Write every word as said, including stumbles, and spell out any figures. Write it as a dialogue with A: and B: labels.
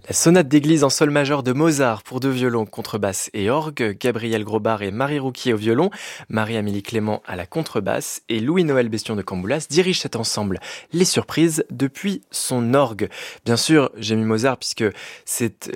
A: La sonate d'église en sol majeur de Mozart pour deux violons, contrebasse et orgue, Gabriel Grobart et Marie Rouquier au violon, Marie-Amélie Clément à la contrebasse et Louis-Noël Bestion de Camboulas dirige cet ensemble Les Surprises depuis son orgue. Bien sûr, j'ai mis Mozart puisque c'est